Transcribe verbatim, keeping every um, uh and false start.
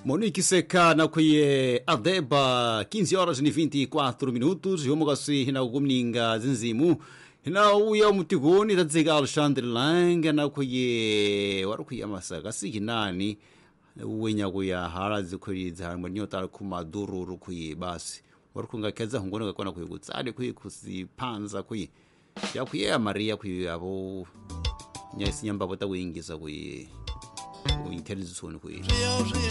Monique Seca na kuye Adeba quinze horas e vinte e quatro minutos yomo kasi hina kumninga zinzimu hina uya mutigoni tadzeka Alexandre Lang na kuye waru kuya masaka sikinani uwenya kuya harazi kuyiza manyota kumaduru rukuye basi waru kungakeza hungona gakona kuye gutsale kuye kusipanza kuye ya kuye Maria kuye abo nyasi nyamba bota kuingiza kuye intelligence kuye